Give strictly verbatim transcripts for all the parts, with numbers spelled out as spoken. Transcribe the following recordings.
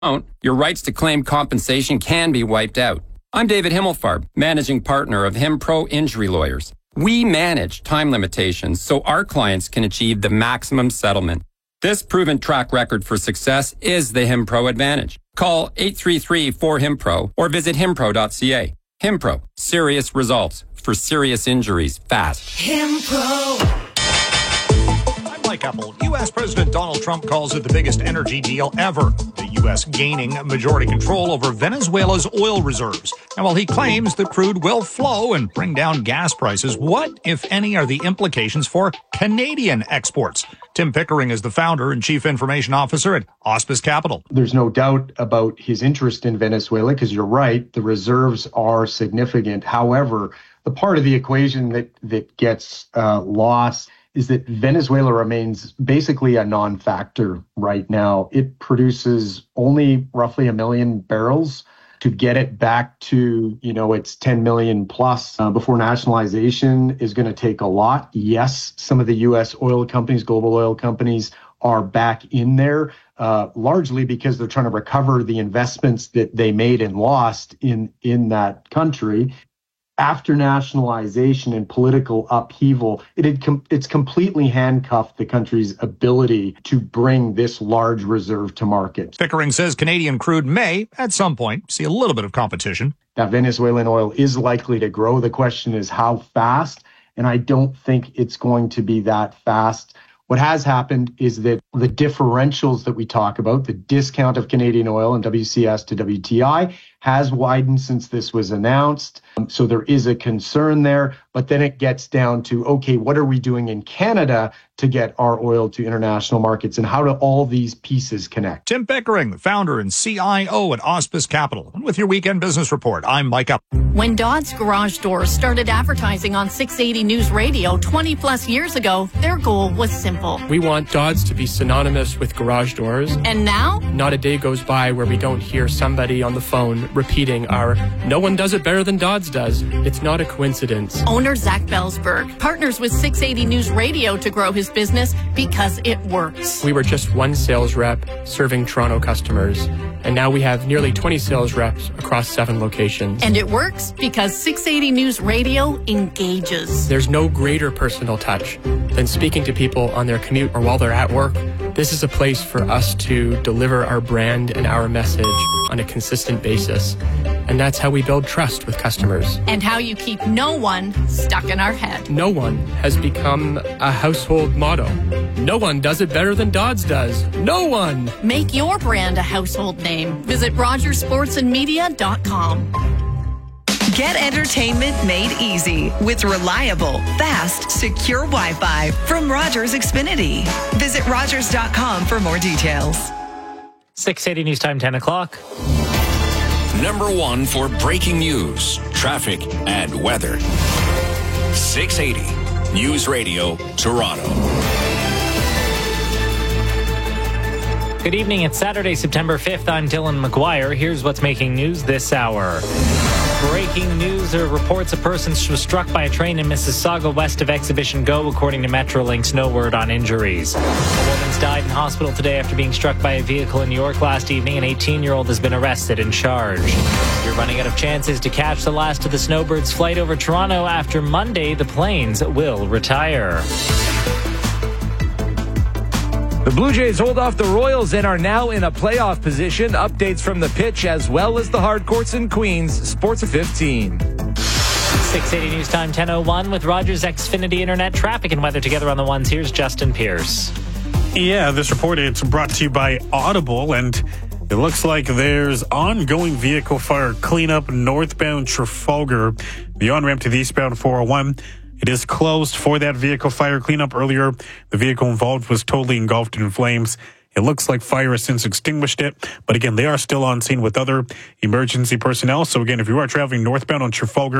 don't, your rights to claim compensation can be wiped out. I'm David Himmelfarb, managing partner of HimPro Injury Lawyers. We manage time limitations so our clients can achieve the maximum settlement. This proven track record for success is the HimPro advantage. Call eight three three four HimPro or visit himpro dot c a. HimPro, serious results for serious injuries fast. HimPro. Like Apple, U S. President Donald Trump calls it the biggest energy deal ever. The U S gaining majority control over Venezuela's oil reserves. And while he claims that crude will flow and bring down gas prices, what, if any, are the implications for Canadian exports? Tim Pickering is the founder and chief information officer at Auspice Capital. There's no doubt about his interest in Venezuela because you're right, the reserves are significant. However, the part of the equation that, that gets uh, lost is that Venezuela remains basically a non-factor right now. It produces only roughly a million barrels. To get it back to, you know, its ten million plus uh, before nationalization is going to take a lot. Yes, some of the U S oil companies, global oil companies, are back in there, uh, largely because they're trying to recover the investments that they made and lost in, in that country. After nationalization and political upheaval, it had com- it's completely handcuffed the country's ability to bring this large reserve to market. Pickering says Canadian crude may, at some point, see a little bit of competition. That Venezuelan oil is likely to grow. The question is how fast, and I don't think it's going to be that fast. What has happened is that the differentials that we talk about, the discount of Canadian oil and W C S to W T I, has widened since this was announced. Um, so there is a concern there. But then it gets down to, okay, what are we doing in Canada to get our oil to international markets? And how do all these pieces connect? Tim Pickering, the founder and C I O at Auspice Capital. And with your Weekend Business Report, I'm Mike Up. When Dodd's Garage Doors started advertising on six eighty News Radio twenty plus years ago, their goal was simple. We want Dodd's to be synonymous with garage doors. And now? Not a day goes by where we don't hear somebody on the phone repeating our "no one does it better than Dodd's does." It's not a coincidence. Owner Zach Belsberg partners with six eighty News Radio to grow his business because it works. We were just one sales rep serving Toronto customers, and now we have nearly twenty sales reps across seven locations. And it works because six eighty News Radio engages. There's no greater personal touch than speaking to people on their commute or while they're at work. This is a place for us to deliver our brand and our message on a consistent basis. And that's how we build trust with customers. And how you keep no one stuck in our head. No one has become a household motto. No one does it better than Dodd's does. No one! Make your brand a household name. Visit rogers sports and media dot com. Get entertainment made easy with reliable, fast, secure Wi-Fi from Rogers Xfinity. Visit rogers dot com for more details. six eighty News Time, ten o'clock. Number one for breaking news, traffic, and weather. six eighty News Radio, Toronto. Good evening. It's Saturday, September fifth. I'm Dylan McGuire. Here's what's making news this hour. Breaking news, there are reports a person was struck by a train in Mississauga west of Exhibition Go, according to Metrolinx. No word on injuries. A woman's died in hospital today after being struck by a vehicle in New York last evening. An eighteen-year-old has been arrested and charged. You're running out of chances to catch the last of the Snowbirds' flight over Toronto. After Monday, the planes will retire. The Blue Jays hold off the Royals and are now in a playoff position. Updates from the pitch as well as the hard courts in Queens. Sports at fifteen. six eighty News Time, ten oh one with Rogers Xfinity Internet traffic and weather together on the ones. Here's Justin Pierce. Yeah, this report is brought to you by Audible, and it looks like there's ongoing vehicle fire cleanup northbound Trafalgar. The on-ramp to the eastbound four oh one. It is closed for that vehicle fire cleanup. Earlier, the vehicle involved was totally engulfed in flames. It looks like fire has since extinguished it. But again, they are still on scene with other emergency personnel. So again, if you are traveling northbound on Trafalgar,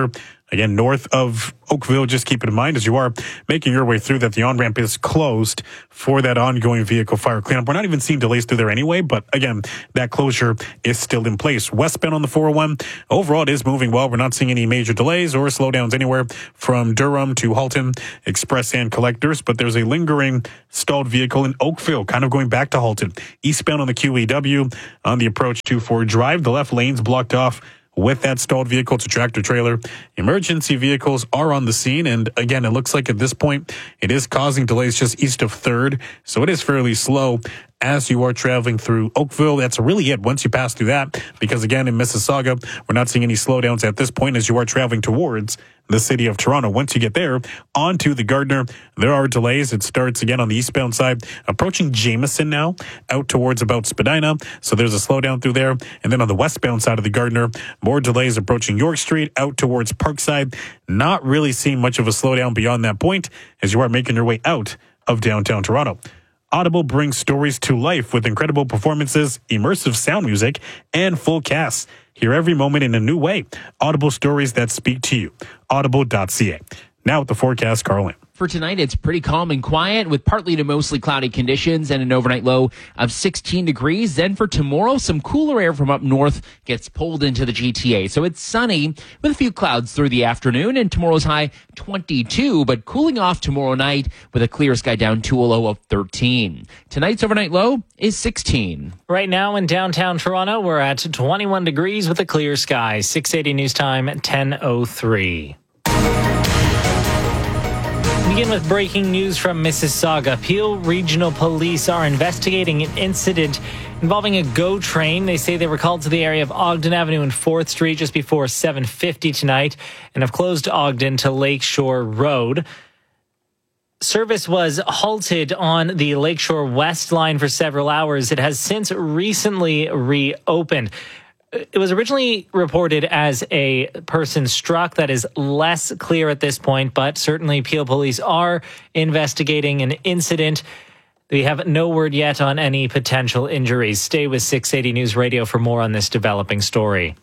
Again, north of Oakville, just keep it in mind as you are making your way through that the on-ramp is closed for that ongoing vehicle fire cleanup. We're not even seeing delays through there anyway, but again, that closure is still in place. Westbound on the four oh one, overall it is moving well. We're not seeing any major delays or slowdowns anywhere from Durham to Halton, Express and Collectors, but there's a lingering stalled vehicle in Oakville, kind of going back to Halton. Eastbound on the Q E W on the approach to Ford Drive, the left lane's blocked off with that stalled vehicle. It's a tractor trailer. Emergency vehicles are on the scene. And again, it looks like at this point, it is causing delays just east of third. So it is fairly slow as you are traveling through Oakville. That's really it once you pass through that. Because again, in Mississauga, we're not seeing any slowdowns at this point as you are traveling towards the city of Toronto. Once you get there, onto the Gardiner, there are delays. It starts again on the eastbound side, approaching Jameson now, out towards about Spadina. So there's a slowdown through there. And then on the westbound side of the Gardiner, more delays approaching York Street, out towards Parkside. Not really seeing much of a slowdown beyond that point as you are making your way out of downtown Toronto. Audible brings stories to life with incredible performances, immersive sound music, and full casts. Hear every moment in a new way. Audible stories that speak to you. Audible dot c a. Now with the forecast, Carlin. For tonight, it's pretty calm and quiet with partly to mostly cloudy conditions and an overnight low of sixteen degrees. Then for tomorrow, some cooler air from up north gets pulled into the G T A. So it's sunny with a few clouds through the afternoon, and tomorrow's high twenty-two, but cooling off tomorrow night with a clear sky down to a low of thirteen. Tonight's overnight low is sixteen. Right now in downtown Toronto, we're at twenty-one degrees with a clear sky. six eighty news time, ten oh three. Begin with breaking news from Mississauga. Peel Regional Police are investigating an incident involving a GO train. They say they were called to the area of Ogden Avenue and fourth Street just before seven fifty tonight and have closed Ogden to Lakeshore Road. Service was halted on the Lakeshore West line for several hours. It has since recently reopened. It was originally reported as a person struck. That is less clear at this point, but certainly Peel Police are investigating an incident. We have no word yet on any potential injuries. Stay with six eighty News Radio for more on this developing story.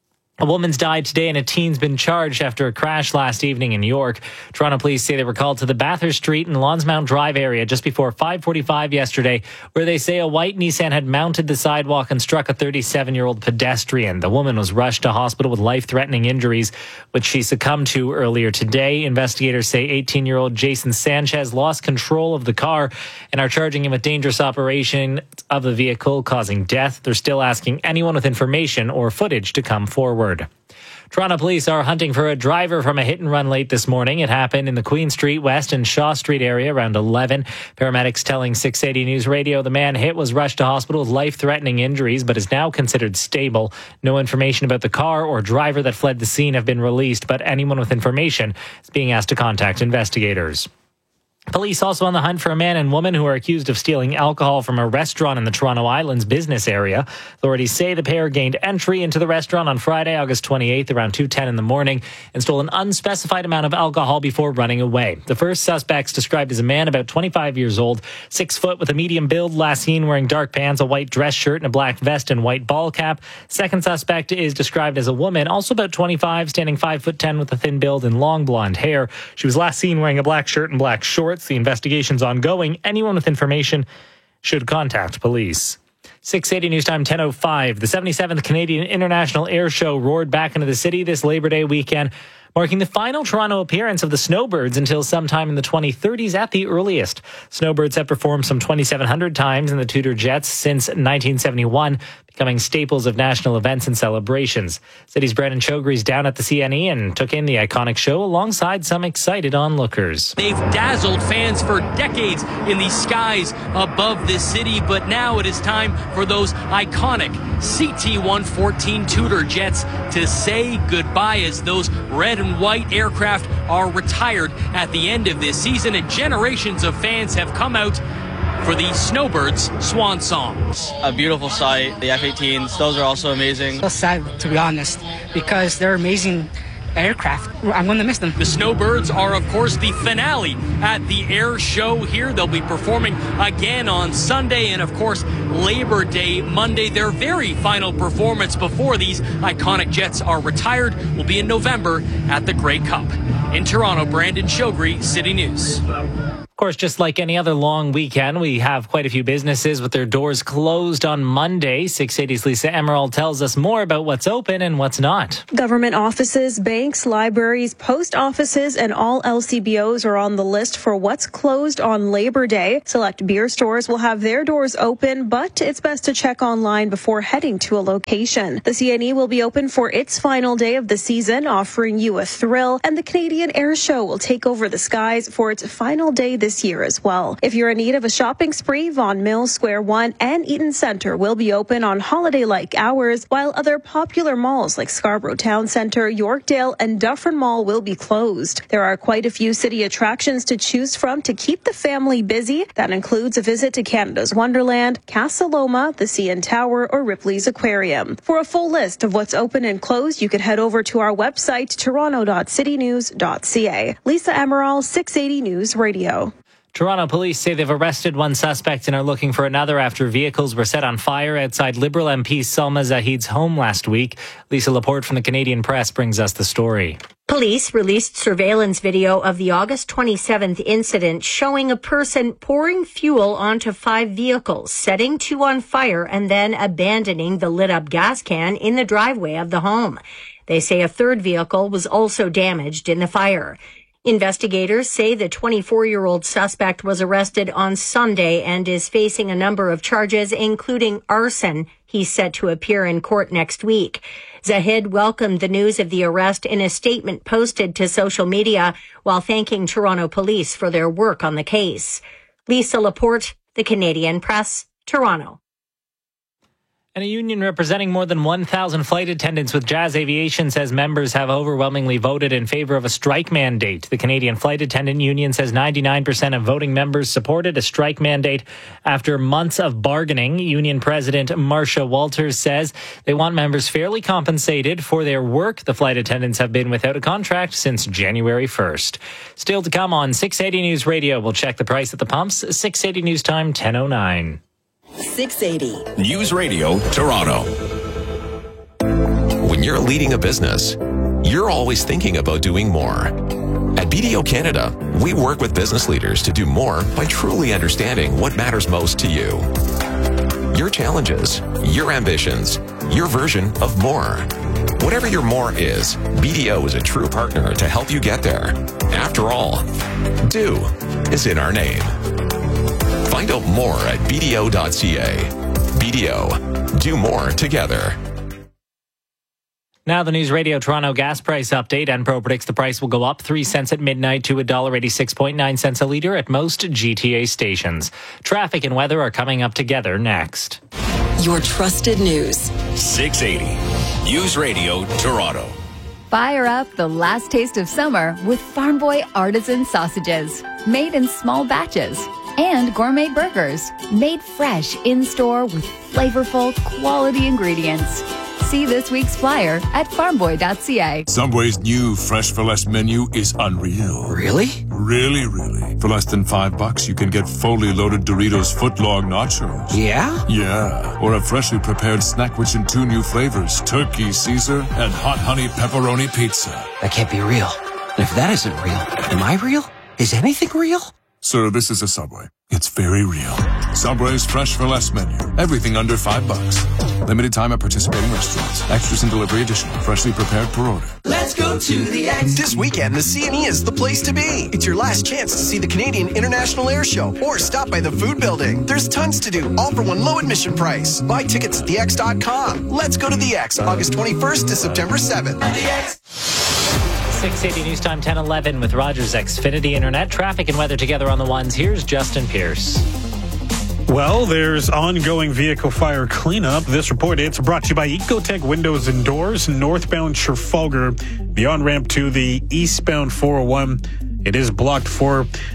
A woman's died today and a teen's been charged after a crash last evening in York. Toronto police say they were called to the Bathurst Street and Lonsmount Drive area just before five forty-five yesterday, where they say a white Nissan had mounted the sidewalk and struck a thirty-seven-year-old pedestrian. The woman was rushed to hospital with life-threatening injuries, which she succumbed to earlier today. Investigators say eighteen-year-old Jason Sanchez lost control of the car and are charging him with dangerous operation of the vehicle causing death. They're still asking anyone with information or footage to come forward. Toronto police are hunting for a driver from a hit and run late this morning. It happened in the Queen Street West and Shaw Street area around eleven. Paramedics telling six eighty News Radio the man hit was rushed to hospital with life-threatening injuries but is now considered stable. No information about the car or driver that fled the scene have been released, but anyone with information is being asked to contact investigators. Police also on the hunt for a man and woman who are accused of stealing alcohol from a restaurant in the Toronto Islands business area. Authorities say the pair gained entry into the restaurant on Friday, August twenty-eighth, around two ten in the morning, and stole an unspecified amount of alcohol before running away. The first suspect's described as a man about twenty-five years old, six foot with a medium build, last seen wearing dark pants, a white dress shirt, and a black vest and white ball cap. Second suspect is described as a woman, also about twenty-five, standing five foot ten with a thin build and long blonde hair. She was last seen wearing a black shirt and black shorts. The investigation's ongoing. Anyone with information should contact police. six eighty News Time, ten oh five. The seventy-seventh Canadian International Air Show roared back into the city this Labor Day weekend, marking the final Toronto appearance of the Snowbirds until sometime in the twenty thirties at the earliest. Snowbirds have performed some twenty-seven hundred times in the Tudor Jets since nineteen seventy-one, becoming staples of national events and celebrations. City's Brendan Chogri's down at the C N E and took in the iconic show alongside some excited onlookers. They've dazzled fans for decades in the skies above this city, but now it is time for those iconic C T one fourteen Tudor Jets to say goodbye as those red and white aircraft are retired at the end of this season, and generations of fans have come out for the Snowbirds swan songs. A beautiful sight. The F eighteens, those are also amazing. So sad, to be honest, because they're amazing aircraft. I'm going to miss them. The Snowbirds are, of course, the finale at the air show here. They'll be performing again on Sunday and, of course, Labor Day Monday. Their very final performance before these iconic jets are retired will be in November at the Grey Cup. In Toronto, Brandon Shogri, City News. Of course, just like any other long weekend, we have quite a few businesses with their doors closed on Monday. six eighty's Lisa Emerald tells us more about what's open and what's not. Government offices, banks, libraries, post offices, and all L C B Os are on the list for what's closed on Labor Day. Select beer stores will have their doors open, but it's best to check online before heading to a location. The C N E will be open for its final day of the season, offering you a thrill, and the Canadian Air Show will take over the skies for its final day this year as well. If you're in need of a shopping spree, Vaughan Mills, Square One, and Eaton Centre will be open on holiday-like hours, while other popular malls like Scarborough Town Centre, Yorkdale, and Dufferin Mall will be closed. There are quite a few city attractions to choose from to keep the family busy. That includes a visit to Canada's Wonderland, Casa Loma, the C N Tower, or Ripley's Aquarium. For a full list of what's open and closed, you can head over to our website, toronto dot city news dot c a. Lisa Emerald, six eighty News Radio. Toronto police say they've arrested one suspect and are looking for another after vehicles were set on fire outside Liberal M P Salma Zahid's home last week. Lisa Laporte from the Canadian Press brings us the story. Police released surveillance video of the August twenty-seventh incident showing a person pouring fuel onto five vehicles, setting two on fire, and then abandoning the lit-up gas can in the driveway of the home. They say a third vehicle was also damaged in the fire. Investigators say the twenty-four-year-old suspect was arrested on Sunday and is facing a number of charges, including arson. He's set to appear in court next week. Zahid welcomed the news of the arrest in a statement posted to social media while thanking Toronto police for their work on the case. Lisa Laporte, the Canadian Press, Toronto. And a union representing more than one thousand flight attendants with Jazz Aviation says members have overwhelmingly voted in favor of a strike mandate. The Canadian Flight Attendant Union says ninety-nine percent of voting members supported a strike mandate after months of bargaining. Union President Marcia Walters says they want members fairly compensated for their work. The flight attendants have been without a contract since January first. Still to come on six eighty News Radio. We'll check the price at the pumps. six eighty News Time, ten oh nine. six eighty News Radio, Toronto. When you're leading a business, you're always thinking about doing more. At B D O Canada, we work with business leaders to do more by truly understanding what matters most to you. Your challenges, your ambitions, your version of more. Whatever your more is, B D O is a true partner to help you get there. After all, do is in our name. Find out more at b d o dot c a. B D O. Do more together. Now the News Radio Toronto gas price update. Enpro predicts the price will go up three cents at midnight to one dollar eighty-six point nine cents a litre at most G T A stations. Traffic and weather are coming up together next. Your trusted news. six eighty News Radio Toronto. Fire up the last taste of summer with Farm Boy artisan sausages, made in small batches, and gourmet burgers, made fresh in-store with flavorful, quality ingredients. See this week's flyer at farm boy dot c a. Subway's new Fresh for Less menu is unreal. Really? Really, really. For less than five bucks, you can get fully loaded Doritos footlong nachos. Yeah? Yeah. Or a freshly prepared snack rich in two new flavors, Turkey Caesar and Hot Honey Pepperoni Pizza. That can't be real. And if that isn't real, am I real? Is anything real? Sir, this is a Subway. It's very real. Subway's Fresh for Less menu. Everything under five bucks. Limited time at participating restaurants. Extras and delivery additional. Freshly prepared per order. Let's go to the X. This weekend, the C N E is the place to be. It's your last chance to see the Canadian International Air Show or stop by the Food Building. There's tons to do, all for one low admission price. Buy tickets at the x dot com. Let's go to the X, August twenty-first to September seventh. The X. six eighty News Time, ten eleven with Rogers Xfinity Internet. Traffic and weather together on the ones. Here's Justin Pierce. Well, there's ongoing vehicle fire cleanup. This report, it's brought to you by Ecotech Windows and Doors, northbound Trafalgar, the on-ramp to the eastbound four oh one. It is blocked for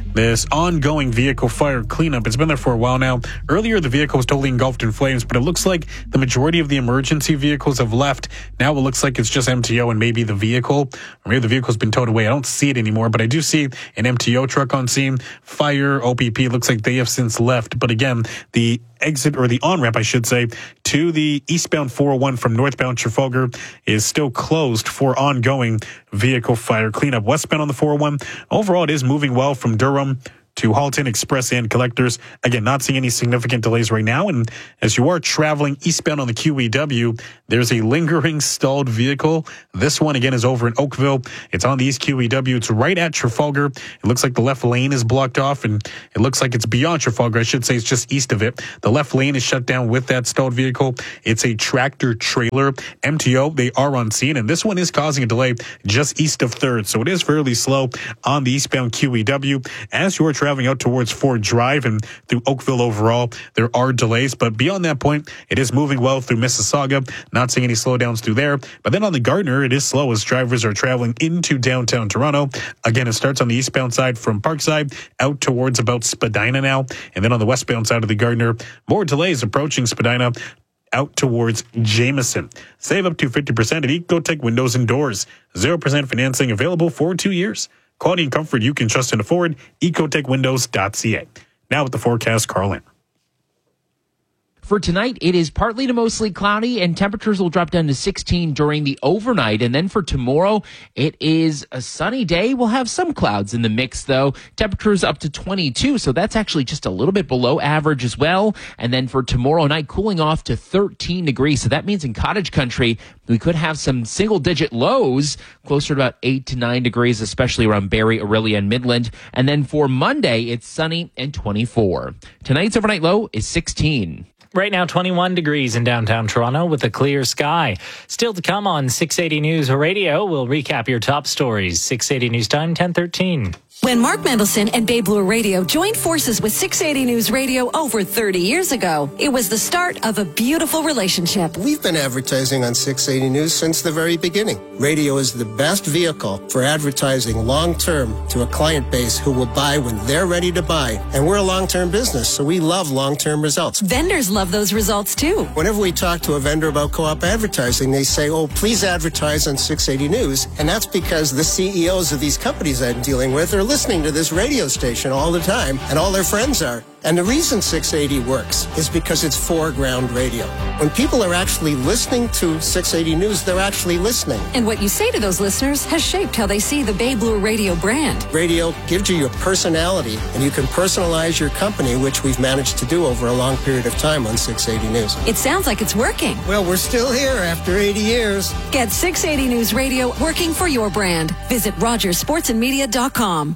this ongoing vehicle fire cleanup. It's been there for a while now. Earlier, the vehicle was totally engulfed in flames, but it looks like the majority of the emergency vehicles have left. Now it looks like it's just M T O and maybe the vehicle, or maybe the vehicle's been towed away. I don't see it anymore, but I do see an M T O truck on scene. Fire, O P P, looks like they have since left. But again, the exit, or the on-ramp, I should say, to the eastbound four oh one from northbound Trafalgar is still closed for ongoing vehicle fire cleanup. Westbound on the four oh one, overall it is moving well from Durham to Halton Express and Collectors. Again, not seeing any significant delays right now. And as you are traveling eastbound on the Q E W, there's a lingering stalled vehicle. This one, again, is over in Oakville. It's on the East Q E W. It's right at Trafalgar. It looks like the left lane is blocked off, and it looks like it's beyond Trafalgar. I should say it's just east of it. The left lane is shut down with that stalled vehicle. It's a tractor trailer. M T O, they are on scene, and this one is causing a delay just east of third. So it is fairly slow on the eastbound Q E W. As you're traveling out towards Ford Drive and through Oakville overall, there are delays, but beyond that point, it is moving well through Mississauga. Not seeing any slowdowns through there. But then on the Gardner, it is slow as drivers are traveling into downtown Toronto. Again, it starts on the eastbound side from Parkside out towards about Spadina now. And then on the westbound side of the Gardner, more delays approaching Spadina out towards Jameson. Save up to fifty percent at Ecotech Windows and Doors. zero percent financing available for two years. Quality and comfort you can trust and afford. ecotech windows dot c a. Now with the forecast, Carl Lynn. For tonight, it is partly to mostly cloudy, and temperatures will drop down to sixteen during the overnight. And then for tomorrow, it is a sunny day. We'll have some clouds in the mix, though. Temperatures up to twenty-two, so that's actually just a little bit below average as well. And then for tomorrow night, cooling off to thirteen degrees. So that means in cottage country, we could have some single-digit lows, closer to about eight to nine degrees, especially around Barrie, Orillia, and Midland. And then for Monday, it's sunny and twenty-four. Tonight's overnight low is sixteen. Right now, twenty-one degrees in downtown Toronto with a clear sky. Still to come on six eighty News Radio, we'll recap your top stories. six eighty News Time, ten thirteen. When Mark Mendelson and Bay Bloor Radio joined forces with six eighty News Radio over thirty years ago, it was the start of a beautiful relationship. We've been advertising on six eighty News since the very beginning. Radio is the best vehicle for advertising long-term to a client base who will buy when they're ready to buy. And we're a long-term business, so we love long-term results. Vendors love those results too. Whenever we talk to a vendor about co-op advertising, they say, oh, please advertise on six eighty News. And that's because the C E Os of these companies I'm dealing with are listening to this radio station all the time, and all their friends are. And the reason six eighty works is because it's foreground radio. When people are actually listening to six eighty News, they're actually listening. And what you say to those listeners has shaped how they see the Bay Bloor Radio brand. Radio gives you your personality, and you can personalize your company, which we've managed to do over a long period of time on six eighty News. It sounds like it's working. Well, we're still here after eighty years. Get six eighty News Radio working for your brand. Visit rogers sports and media dot com.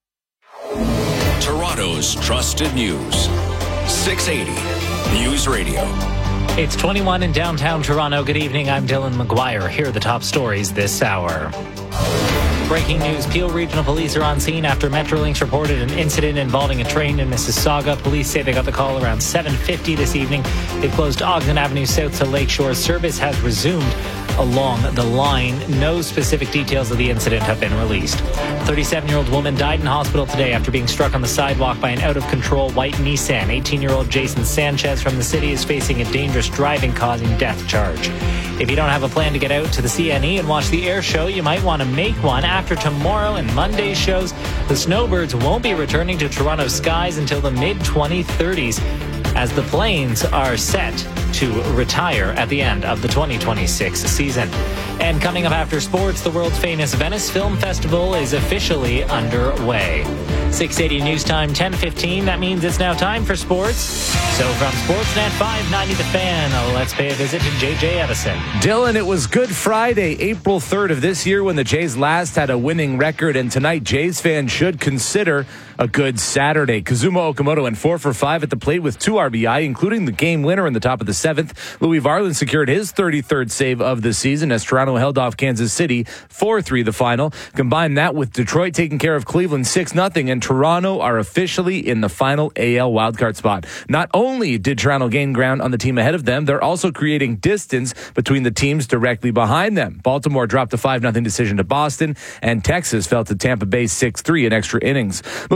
Toronto's trusted news. six eighty News Radio. It's twenty-one in downtown Toronto. Good evening. I'm Dylan McGuire. Here are the top stories this hour. Breaking news, Peel Regional Police are on scene after Metrolinx reported an incident involving a train in Mississauga. Police say they got the call around seven fifty this evening. They've closed Ogden Avenue south to Lakeshore. Service has resumed along the line. No specific details of the incident have been released. A thirty-seven-year-old woman died in hospital today after being struck on the sidewalk by an out-of-control white Nissan. eighteen-year-old Jason Sanchez from the city is facing a dangerous driving causing death charge. If you don't have a plan to get out to the C N E and watch the air show, you might want to make one. After tomorrow and Monday's shows, the snowbirds won't be returning to Toronto skies until the mid twenty thirties, as the planes are set to retire at the end of the twenty twenty-six season. And coming up after sports, the world famous Venice Film Festival is officially underway. six eighty News Time, ten fifteen. That means it's now time for sports. So from Sportsnet five ninety The Fan, let's pay a visit to J J Edison. Dylan, it was Good Friday, April third of this year, when the Jays last had a winning record, and tonight Jays fans should consider a good Saturday. Kazuma Okamoto went four for five at the plate with two R B I, including the game winner in the top of the seventh. Louis Varland secured his thirty-third save of the season as Toronto held off Kansas City four three the final. Combine that with Detroit taking care of Cleveland six nothing, and Toronto are officially in the final A L wildcard spot. Not only did Toronto gain ground on the team ahead of them, they're also creating distance between the teams directly behind them. Baltimore dropped a five nothing decision to Boston, and Texas fell to Tampa Bay six three in extra innings. Moving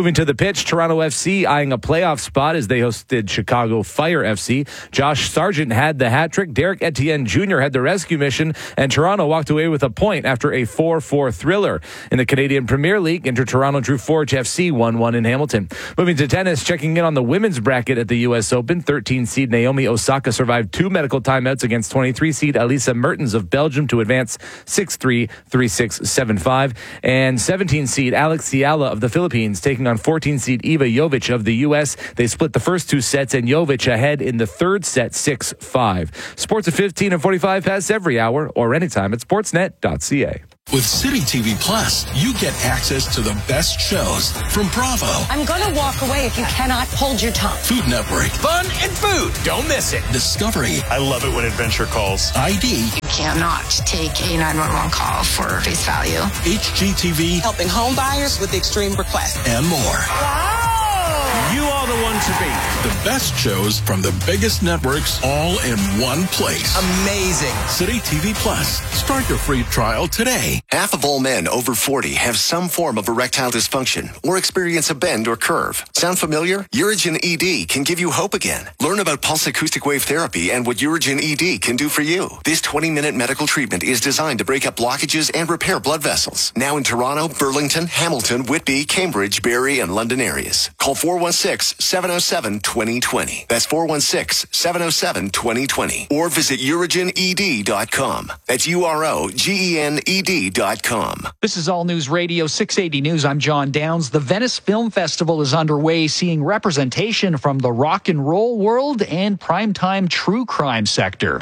Moving to the pitch, Toronto F C eyeing a playoff spot as they hosted Chicago Fire F C. Josh Sargent had the hat trick. Derek Etienne Junior had the rescue mission, and Toronto walked away with a point after a four four thriller. In the Canadian Premier League, Inter Toronto drew Forge F C one one in Hamilton. Moving to tennis, checking in on the women's bracket at the U S Open, thirteen seed Naomi Osaka survived two medical timeouts against twenty-three seed Elisa Mertens of Belgium to advance six three, three six, seven five. And seventeen seed Alex Ciala of the Philippines taking on fourteen seed Eva Jovic of the U S. They split the first two sets, and Jovic ahead in the third set, six five. Sports at fifteen and forty-five past every hour or anytime at sportsnet dot c a. With City T V Plus, you get access to the best shows from Bravo, I'm going to walk away if you cannot hold your tongue. Food Network, Fun and food. Don't miss it. Discovery, I love it when adventure calls. I D, You cannot take a nine one one call for face value. H G T V, Helping home buyers with extreme requests. and more. Wow! You are the one to beat. The best shows from the biggest networks all in one place. Amazing. City T V Plus. Start your free trial today. Half of all men over forty have some form of erectile dysfunction or experience a bend or curve. Sound familiar? Urigen E D can give you hope again. Learn about pulse acoustic wave therapy and what Urigen E D can do for you. This twenty-minute medical treatment is designed to break up blockages and repair blood vessels. Now in Toronto, Burlington, Hamilton, Whitby, Cambridge, Barrie, and London areas. Call four one six, seven oh seven, two oh two oh. That's four one six, seven oh seven, two oh two oh. Or visit urigen e d dot com. That's U R O G E N E D dot com. This is All News Radio six eighty News. I'm John Downs. The Venice Film Festival is underway, seeing representation from the rock and roll world and primetime true crime sector.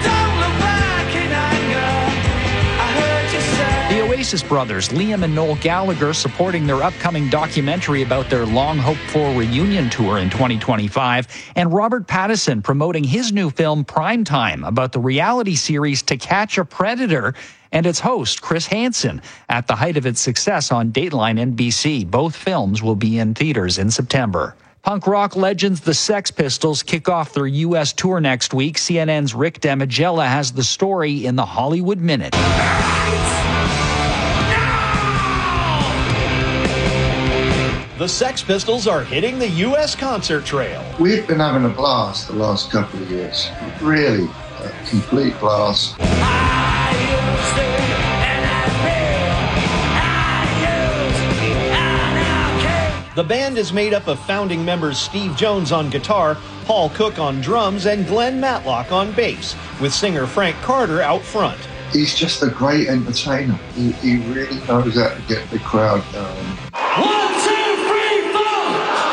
The Oasis brothers, Liam and Noel Gallagher, supporting their upcoming documentary about their long-hoped-for reunion tour in twenty twenty-five, and Robert Pattinson promoting his new film Primetime about the reality series To Catch a Predator and its host, Chris Hansen, at the height of its success on Dateline N B C. Both films will be in theaters in September. Punk rock legends the Sex Pistols kick off their U S tour next week. C N N's Rick Damigella has the story in the Hollywood Minute. The Sex Pistols are hitting the U S concert trail. We've been having a blast the last couple of years. Really, a complete blast. The band is made up of founding members Steve Jones on guitar, Paul Cook on drums, and Glenn Matlock on bass, with singer Frank Carter out front. He's just a great entertainer. He, he really knows how to get the crowd going. One, two, three, four!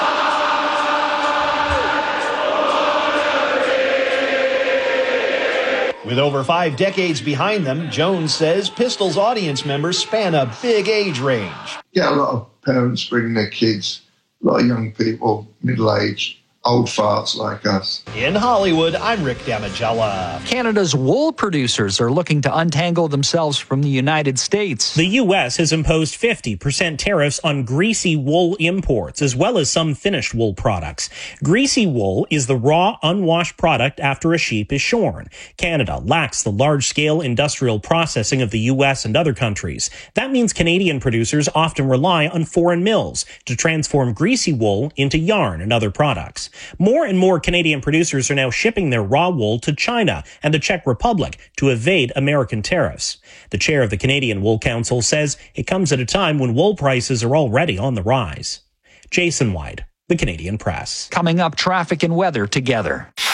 With over five decades behind them, Jones says Pistols audience members span a big age range. Get a lot of parents bringing their kids, a lot of young people, middle-aged, old farts like us. In Hollywood, I'm Rick Damigella. Canada's wool producers are looking to untangle themselves from the United States. The U S has imposed fifty percent tariffs on greasy wool imports, as well as some finished wool products. Greasy wool is the raw, unwashed product after a sheep is shorn. Canada lacks the large-scale industrial processing of the U S and other countries. That means Canadian producers often rely on foreign mills to transform greasy wool into yarn and other products. More and more Canadian producers are now shipping their raw wool to China and the Czech Republic to evade American tariffs. The chair of the Canadian Wool Council says it comes at a time when wool prices are already on the rise. Jason White, The Canadian Press. Coming up, traffic and weather together.